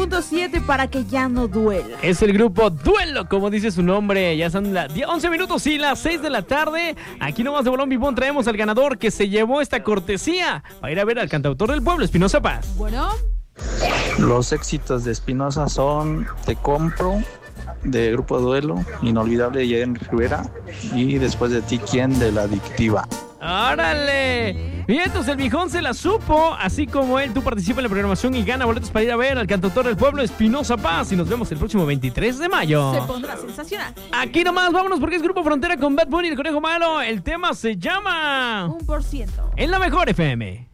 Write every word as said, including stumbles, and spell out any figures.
punto siete para que ya no duela. Es el grupo Duelo, como dice su nombre. Ya son las once minutos y las seis de la tarde. Aquí nomás de Bolón Bibón traemos al ganador que se llevó esta cortesía para ir a ver al cantautor del pueblo, Espinoza Paz. Bueno. Los éxitos de Espinoza son Te Compro, de Grupo Duelo, Inolvidable de Yaden Rivera y Después de ti, ¿quién? De La Adictiva. ¡Órale! Bien, entonces el viejón se la supo, así como él. Tú participa en la programación y gana boletos para ir a ver al cantautor del pueblo, Espinoza Paz. Y nos vemos el próximo veintitrés de mayo. Se pondrá sensacional. Aquí nomás, vámonos porque es Grupo Frontera con Bad Bunny y el Conejo Malo. El tema se llama... Un por ciento. En la mejor F M.